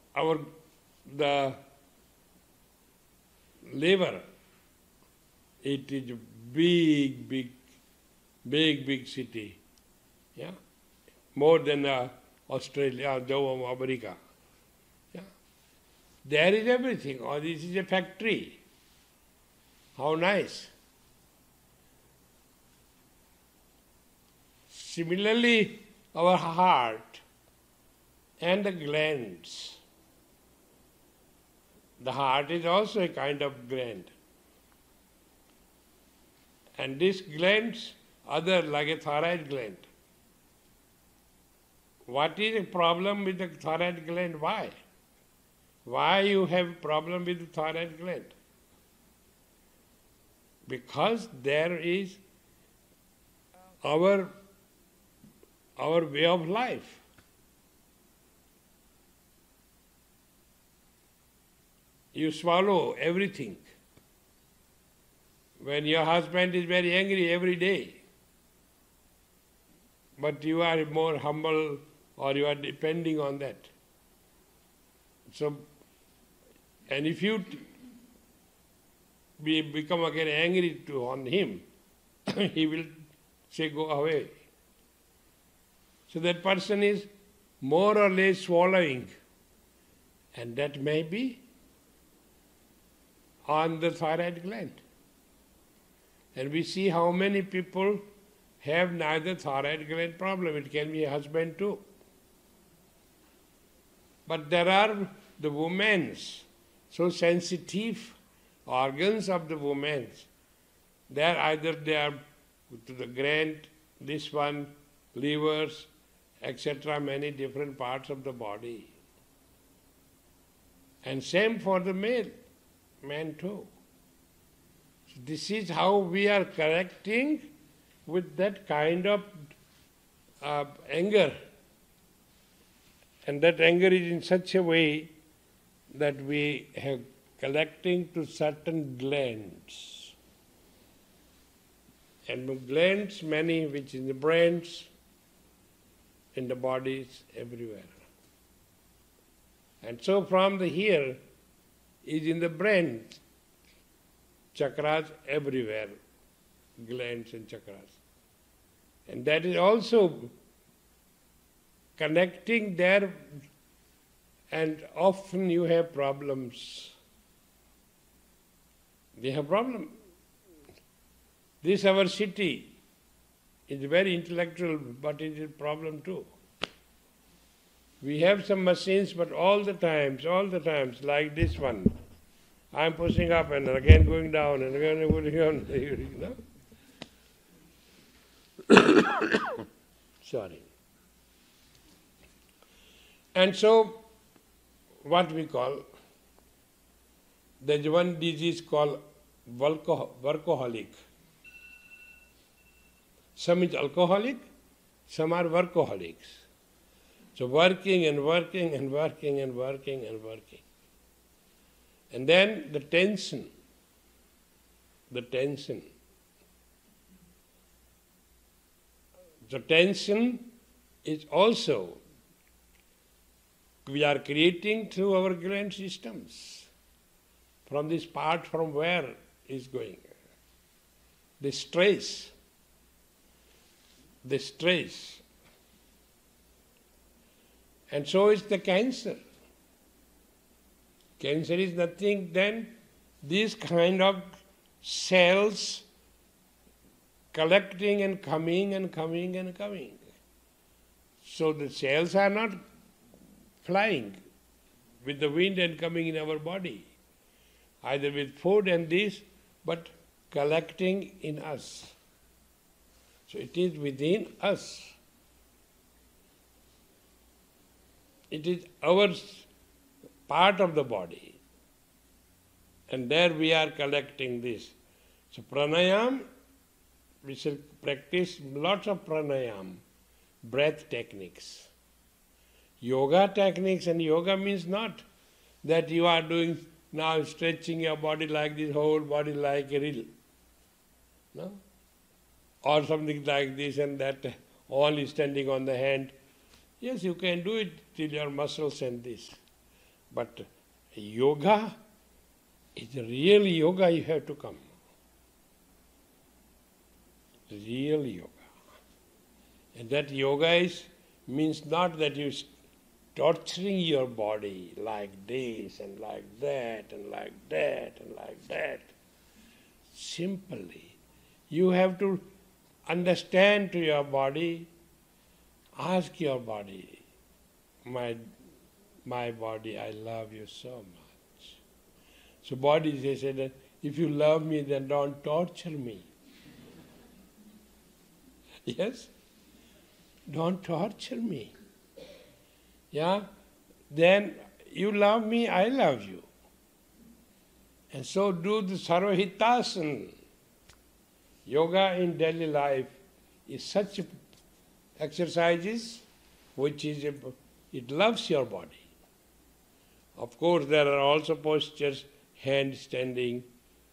our the liver, it is big city. Yeah? More than Australia, America. Yeah? There is everything. Oh, this is a factory. How nice. Similarly, our heart and the glands. The heart is also a kind of gland. And these glands, other like a thyroid gland. What is the problem with the thyroid gland? Why? Why you have problem with the thyroid gland? Because there is our way of life. You swallow everything. When your husband is very angry every day, but you are more humble or you are depending on that. So, and if you become again angry on him, he will say, go away. So that person is more or less swallowing, and that may be on the thyroid gland. And we see how many people have neither thyroid gland problem. It can be a husband too. But there are the women's, so sensitive organs of the women's. They are to the gland, this one, livers, etc., many different parts of the body. And same for the man too. So this is how we are correcting with that kind of anger. And that anger is in such a way that we have collecting to certain glands. And glands, many which in the brains, in the bodies, everywhere. And so from the here is in the brain, chakras everywhere, glands and chakras. And that is also connecting there, and often you have problems. They have problem. This our city is very intellectual, but it is a problem too. We have some machines, but all the times, like this one, I am pushing up and again going down and again going down. Sorry. And so, what we call, there's one disease called workaholic. Some is alcoholic, some are workaholics. So working and working and working and working and working. And then the tension. The tension is also, we are creating through our gland systems. From this part from where is going. The stress. And so is the cancer. Cancer is nothing than these kind of cells collecting and coming and coming and coming. So the cells are not flying with the wind and coming in our body, either with food and this, but collecting in us. So it is within us. It is our part of the body. And there we are collecting this. So pranayam, we shall practice lots of pranayam, breath techniques. Yoga techniques, and yoga means not that you are doing now stretching your body like this, whole body like a reel. No? Or something like this and that, only standing on the hand. Yes, you can do it till your muscles and this. But yoga is real yoga, you have to come. Real yoga. And that yoga means not that you torturing your body like this and like that and like that and like that. Simply, you have to understand to your body, ask your body, my body, I love you so much. So body, they said, if you love me, then don't torture me. Yes? Don't torture me. Yeah? Then you love me, I love you. And so do the Sarvahitasana. Yoga in daily life is such exercises which it loves your body. Of course, there are also postures, hand standing,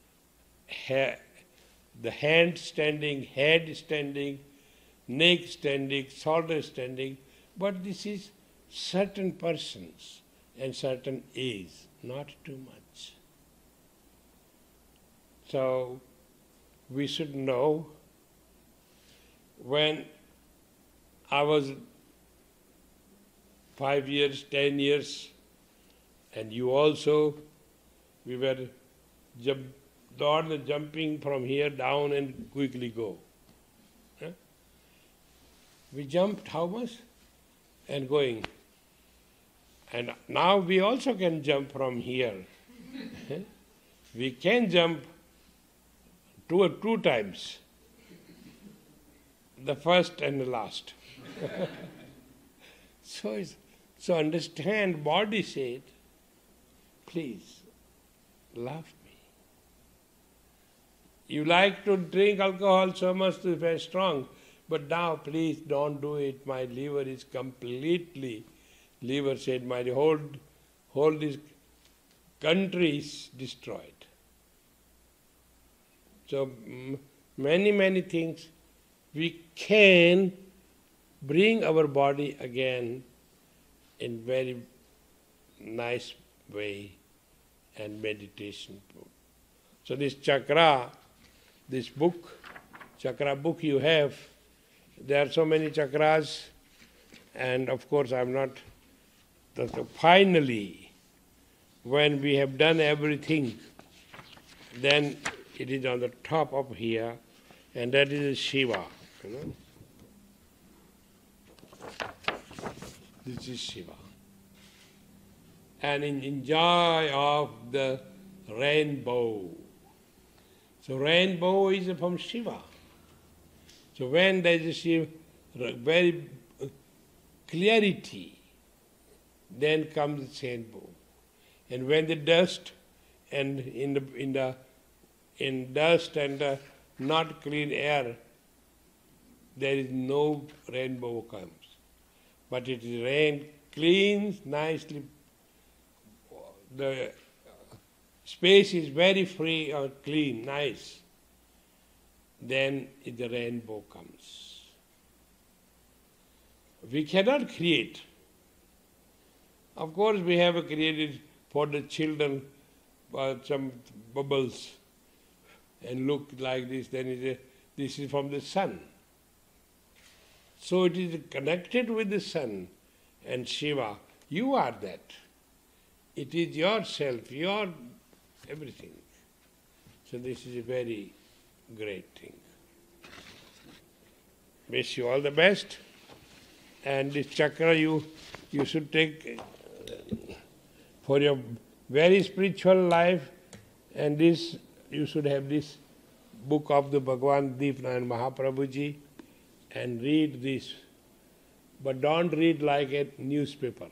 the hand standing, head standing, neck standing, shoulder standing, but this is certain persons and certain age, not too much. So we should know, when I was 5 years, 10 years, and you also, we were jumping from here down and quickly go. Huh? We jumped how much? And going. And now we also can jump from here. We can jump two times. The first and the last. So understand, body said, please, love me. You like to drink alcohol so much, it's very strong, but now please don't do it. My liver is completely, liver said, my whole this country is destroyed. So many things we can bring our body again in very nice way and meditation. So this chakra, this book, chakra book you have, there are so many chakras, and of course I'm not, finally, when we have done everything, then it is on the top of here, and that is Shiva, you know. This is Shiva. And in joy of the rainbow. So rainbow is from Shiva. So when there is a very clarity, then comes the rainbow. And when the dust and in dust and not clean air, there is no rainbow comes. But it is rain cleans nicely. The space is very free or clean, nice. Then the rainbow comes. We cannot create. Of course, we have created for the children some bubbles and look like this, then this is from the sun. So it is connected with the sun and Shiva. You are that. It is yourself, your everything. So this is a very great thing. Wish you all the best. And this chakra you should take for your very spiritual life, and this you should have this book of the Bhagavan Deepnayan Mahaprabhuji and read this. But don't read like a newspaper.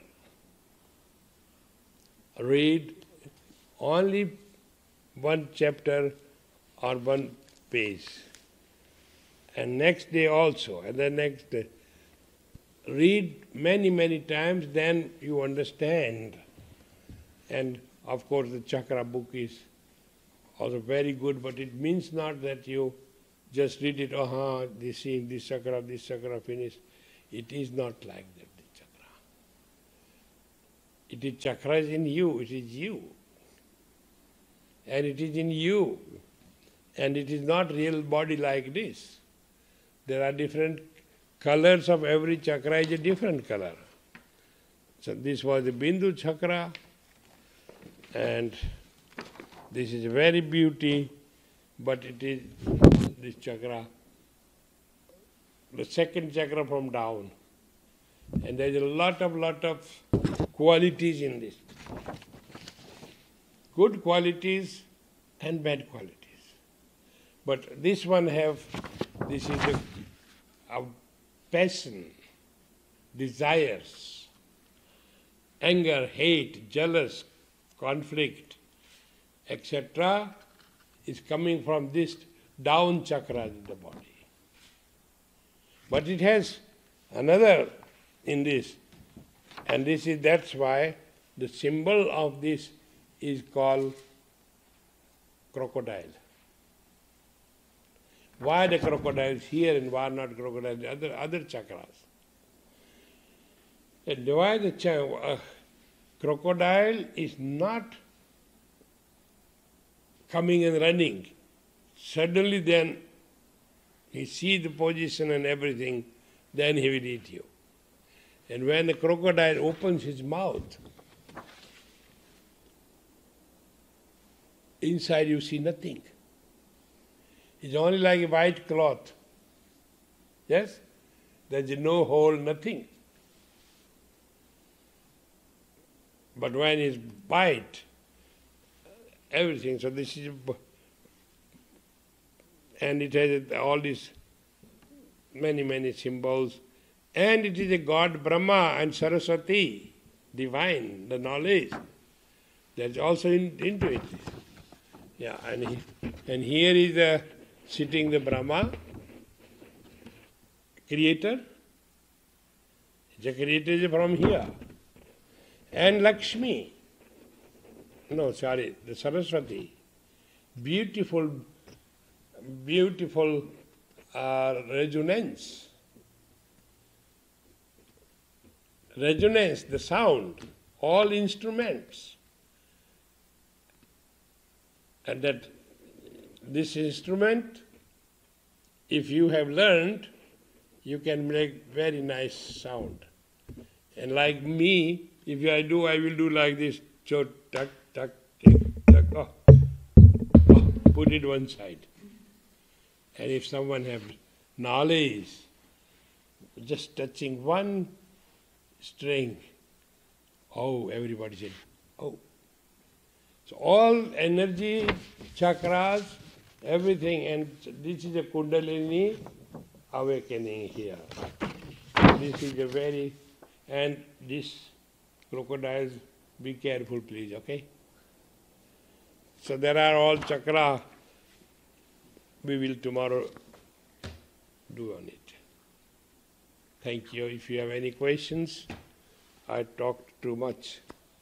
Read only one chapter or one page. And next day also, and the next day. Read many times, then you understand. And of course the chakra book is also very good, but it means not that you just read it, this chakra finished. It is not like that, the chakra. It is chakras in you, it is you. And it is in you. And it is not real body like this. There are different colors of every chakra is a different color. So this was the Bindu chakra, and this is very beauty, but it is this chakra, the second chakra from down. And there is a lot of qualities in this. Good qualities and bad qualities. But this one this is our passion, desires, anger, hate, jealous, conflict, etc. is coming from this down chakra in the body. But it has another in this, and that's why the symbol of this is called crocodile. Why the crocodile is here and why not crocodile in other chakras? And why the crocodile is not coming and running. Suddenly then he sees the position and everything, then he will eat you. And when the crocodile opens his mouth, inside you see nothing. It's only like a white cloth. Yes? There's no hole, nothing. But when it's bite, everything. So this is, and it has all these many symbols. And it is a God Brahma and Saraswati, divine, the knowledge. That's also into it. Yeah, and here is sitting the Brahma, creator. The creator is from here. And Lakshmi, the Saraswati, beautiful resonance. Resonance, the sound, all instruments. And that this instrument, if you have learned, you can make very nice sound. And like me, if I will do like this, cho, tuck, tuck, tick, tuck, put it one side. And if someone has knowledge, just touching one string, everybody said, oh. So all energy, chakras, everything, and this is a Kundalini awakening here. This is and this crocodiles, be careful please, okay? So there are all chakra, we will tomorrow do on it. Thank you. If you have any questions, I talked too much.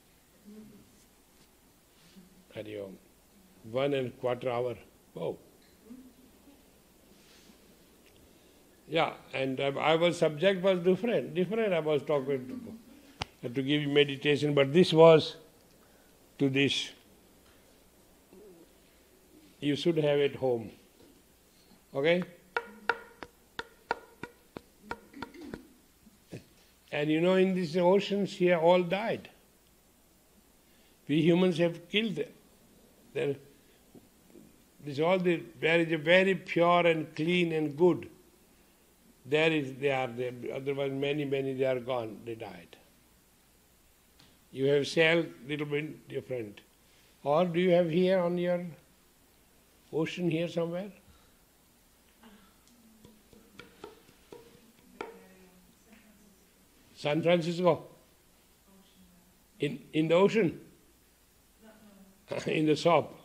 Hari Om. 1.25 hours. Oh. Yeah, and our subject was different. I was talking to give you meditation, but this was to this. You should have it home. Okay? And in these oceans here all died. We humans have killed them. There is a very pure and clean and good. They are there. Otherwise many they are gone, they died. You have sailed little bit different. Or do you have here on your ocean here somewhere? San Francisco? In the ocean? In the shop.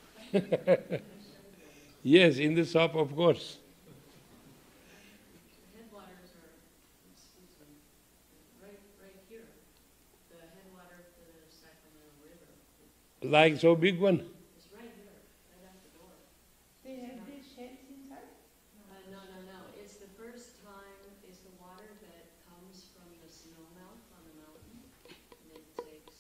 Yes, in the shop, of course. Headwaters are, right here. The headwater of the Sacramento River. Like so big one? It's right here, right out the door. They have these sheds inside? No. It's the first time, it's the water that comes from the snow melt on the mountain. And it takes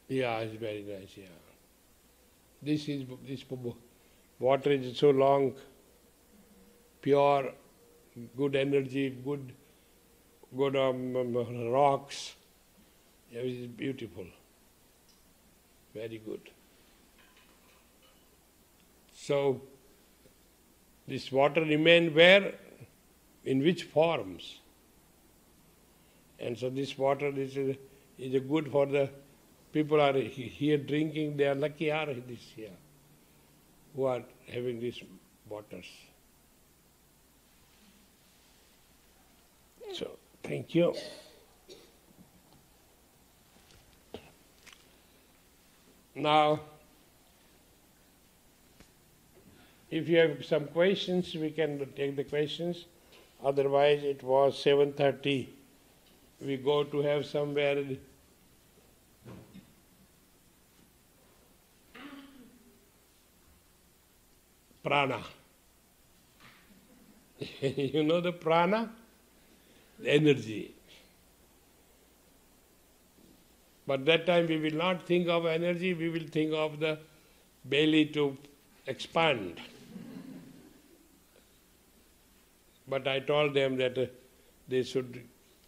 Yeah, it's very nice, yeah. This water is so long, pure, good energy, good rocks. Yeah, it is beautiful. Very good. So, this water remain where? In which forms? And so this water is good for the people are here drinking, they are lucky are this here, who are having these waters. So, thank you. Now, if you have some questions, we can take the questions. Otherwise, it was 7:30. We go to have somewhere. Prana. You know the prana? The energy. But that time we will not think of energy, we will think of the belly to expand. But I told them that they should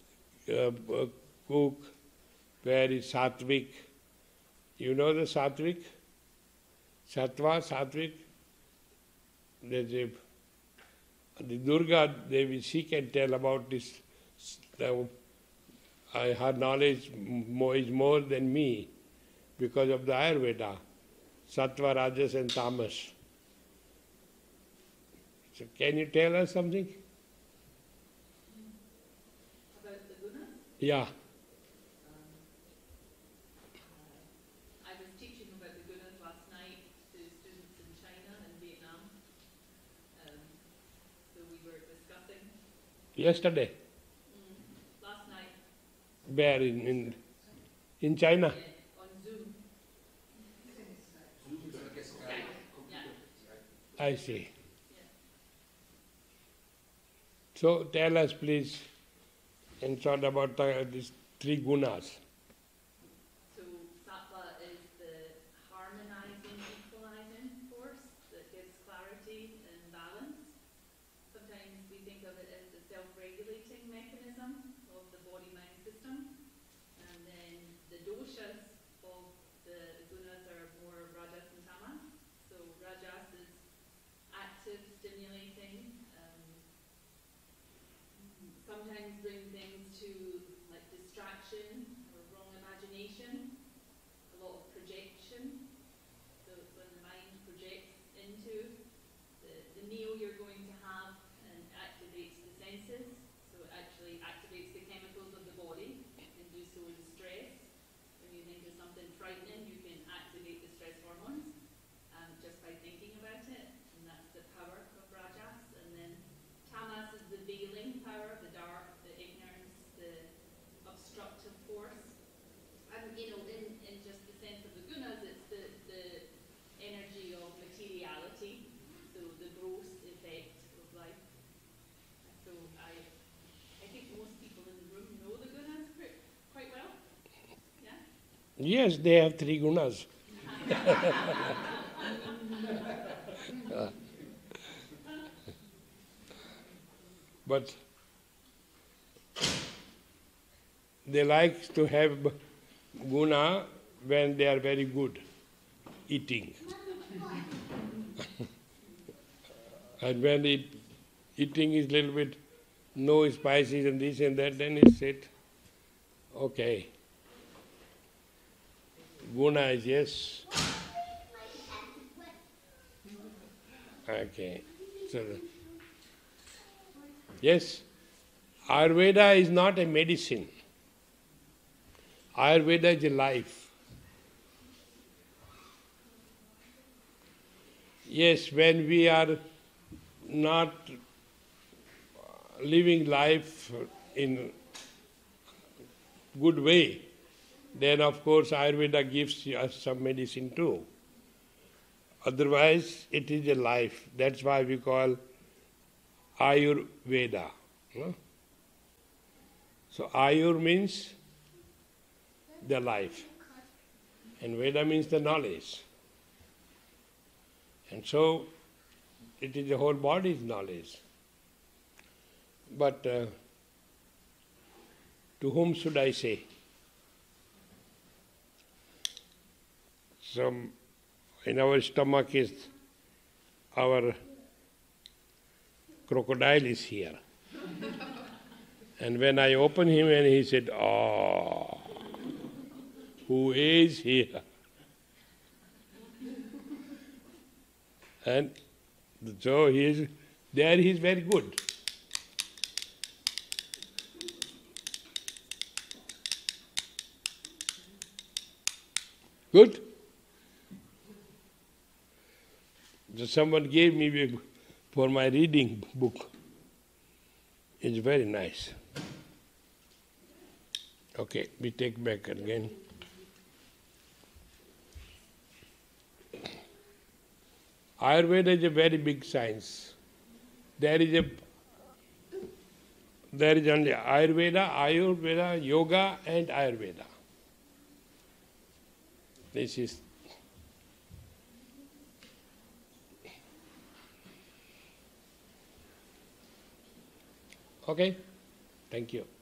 cook very sattvic. You know the sattvic? Sattva, sattvic. The Durga Devi, she can tell about this. Her knowledge is more than me because of the Ayurveda, Sattva, Rajas and Tamas. So can you tell us something? About the gunas? Yeah. I was teaching about the gunas last night to students in China and Vietnam. So we were discussing Yesterday. last night. Where? In China? Yeah, on Zoom. Yeah. I see. Yeah. So tell us please, in short, about these three gunas. So sattva is the harmonizing, equalizing force that gives clarity and balance. Sometimes we think of it as the self-regulating mechanism of the body-mind system. And then the doshas of the gunas are more rajas and tamas. So rajas is active, stimulating, sometimes bring things to like distraction or wrong imagination, a lot of projection. So it's when the mind projects into the meal you're going to have and activates the senses. So it actually activates the chemicals of the body. You can do so in stress. When you think of something frightening, you can activate the stress hormones just by thinking about it. And that's the power of rajas. And then tamas is the veiling power, the dark, the ignorance, the obstructive force. And in just the sense of the gunas, it's the energy of materiality, so the gross effect of life. So I think most people in the room know the gunas quite well. Yeah? Yes, they have three gunas. But they like to have guna when they are very good eating. And when eating is little bit no spices and this and that, then it's it. Okay. Guna is yes. Okay. So, yes, Ayurveda is not a medicine. Ayurveda is a life. Yes, when we are not living life in good way, then of course Ayurveda gives us some medicine too. Otherwise, it is a life. That's why we call Ayurveda. No? So Ayur means the life. And Veda means the knowledge. And so it is the whole body's knowledge. But to whom should I say? So in our stomach is our crocodile is here. And when I open him and he said, "Oh, who is here?" And so he is very good. Good? So someone gave me for my reading book. It's very nice. Okay, we take back again. Ayurveda is a very big science. There is only Ayurveda, Yoga and Ayurveda. This is okay. Thank you.